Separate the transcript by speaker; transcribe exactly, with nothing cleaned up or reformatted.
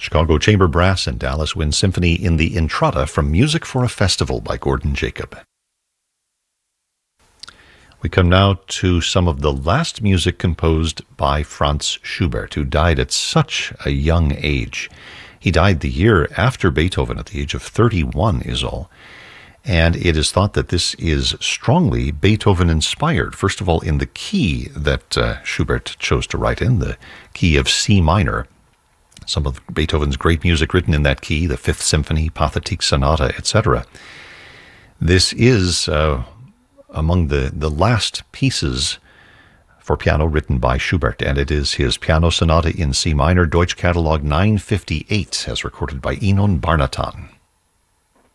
Speaker 1: Chicago Chamber Brass and Dallas Wind Symphony in the Intrada from Music for a Festival by Gordon Jacob. We come now to some of the last music composed by Franz Schubert, who died at such a young age. He died the year after Beethoven at the age of thirty-one is all. And it is thought that this is strongly Beethoven-inspired, first of all in the key that uh, Schubert chose to write in, the key of C minor. Some of Beethoven's great music written in that key, the Fifth Symphony, Pathetique Sonata, et cetera. This is uh, among the, the last pieces for piano written by Schubert, and it is his Piano Sonata in C minor, Deutsch Catalog nine fifty-eight, as recorded by Enon Barnatan.